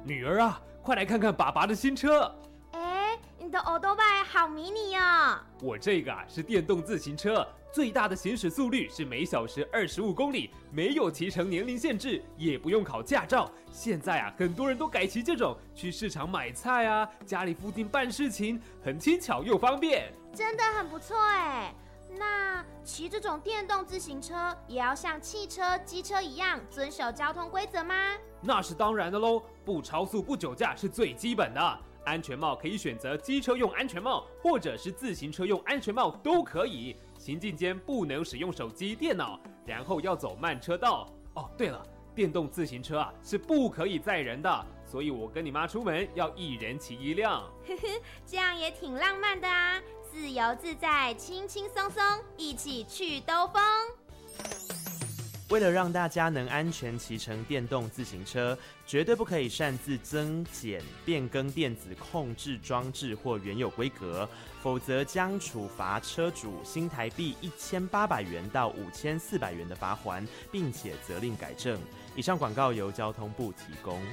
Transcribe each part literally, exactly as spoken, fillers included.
女儿啊，快来看看爸爸的新车。 哎，你的欧多拜好迷你哦。 我这个啊是电动自行车，最大的行驶速率是每小时二十五公里，没有骑乘年龄限制，也不用考驾照。现在啊，很多人都改骑这种，去市场买菜啊，家里附近办事情，很轻巧又方便。 真的很不错哎。那骑这种电动自行车也要像汽车、机车一样遵守交通规则吗？ 那是当然的喽，不超速、不酒驾是最基本的。安全帽可以选择机车用安全帽，或者是自行车用安全帽都可以。行进间不能使用手机、电脑，然后要走慢车道。哦，对了，电动自行车啊是不可以载人的，所以我跟你妈出门要一人骑一辆。 呵呵，这样也挺浪漫的啊，自由自在，轻轻松松，一起去兜风。 为了让大家能安全骑乘电动自行车，绝对不可以擅自增减、变更电子控制装置或原有规格，否则将处罚车主新台币一千八百元到五千四百元的罚锾，并且责令改正。以上广告由交通部提供。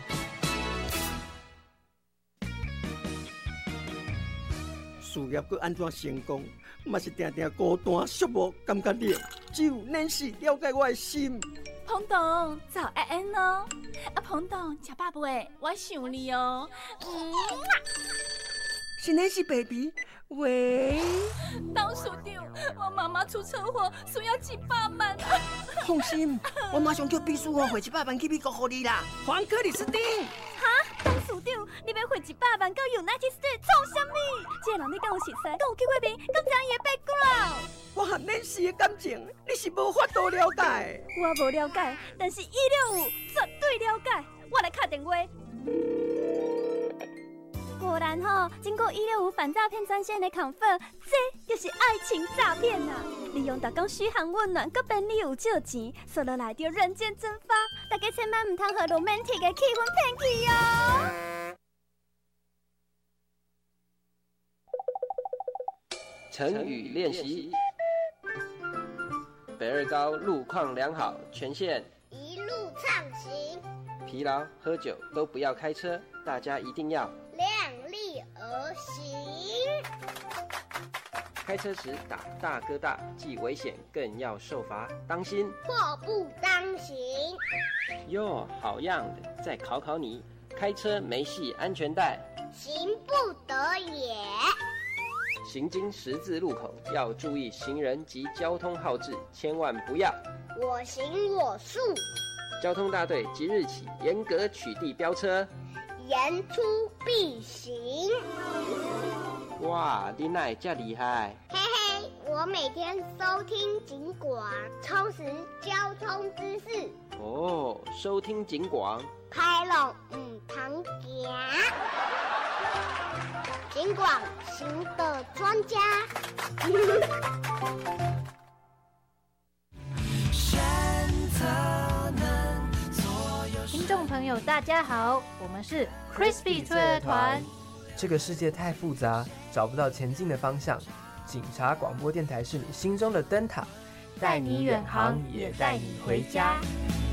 事业要安怎成功，嘛是定定孤单寂寞，感觉你只有恁是了解我的心。 彭董，早安安哦！啊，彭董，吃饱未？我想你哦。嗯， 是恁是 baby， 喂。 董事长，我妈妈出车祸，需要几百万啊！ 放心，我马上叫秘书汇一百万去美国给你啦，还克里斯汀。 哈，董事长，你要汇一百万到 United States 创啥物？这个人你敢有熟悉？敢有去过面？敢知伊的 background？ 我和恁是的感情，你是无法度了解。 我无了解，但是一六五绝对了解。我来打电话。果然吼，经过一六五反诈骗专线的 confirm， 这就是爱情诈骗啊！利用大家嘘寒问暖，搁便利有借钱，说落来就人间蒸发。大家千万唔通和 romantic 的气氛骗去哦。 成语练习：北二高路况良好，全线一路畅行。 疲劳、喝酒都不要开车，大家一定要量力而行。 开车时打大哥大，既危险更要受罚，当心祸不当行。 哟，好样的！再考考你，开车没系安全带， 行不得也。 行经十字路口要注意行人及交通号志，千万不要我行我素。 交通大队即日起严格取缔飙车， 言出必行。 哇，你哪会这么厉害？ 嘿嘿，我每天收听警广，充实交通知识。 哦，收听警广， 开路唔通行。警广行的专家。 听众朋友，大家好，我们是 Crispy 催儿团。 这个世界太复杂，找不到前进的方向。警察广播电台是你心中的灯塔， 带你远航，也带你回家。